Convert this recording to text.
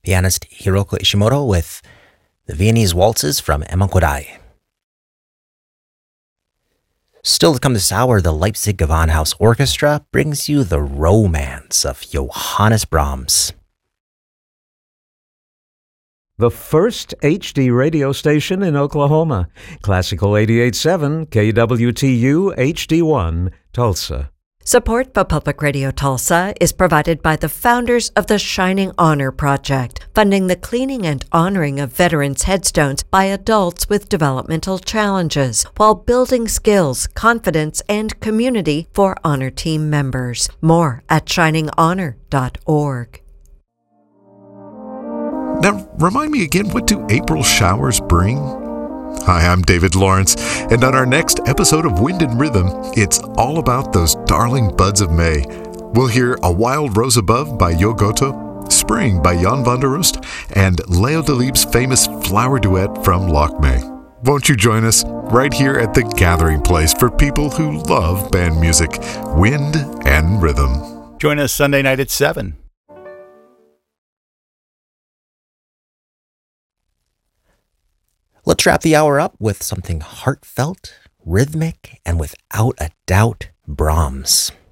pianist Hiroko Ishimoto with the Viennese Waltzes from Emma Kodai. Still to come this hour, the Leipzig Gewandhaus Orchestra brings you the romance of Johannes Brahms. The first HD radio station in Oklahoma. Classical 88.7 KWTU HD1, Tulsa. Support for Public Radio Tulsa is provided by the founders of the Shining Honor Project, funding the cleaning and honoring of veterans' headstones by adults with developmental challenges, while building skills, confidence, and community for honor team members. More at shininghonor.org. Now, remind me again, what do April showers bring? Hi, I'm David Lawrence, and on our next episode of Wind and Rhythm, it's all about those darling buds of May. We'll hear A Wild Rose Above by Jo Goto, Spring by Jan van der Roost, and Leo Delibes' famous flower duet from Loch May. Won't you join us right here at the gathering place for people who love band music, Wind and Rhythm? Join us Sunday night at 7. Let's wrap the hour up with something heartfelt, rhythmic, and without a doubt, Brahms.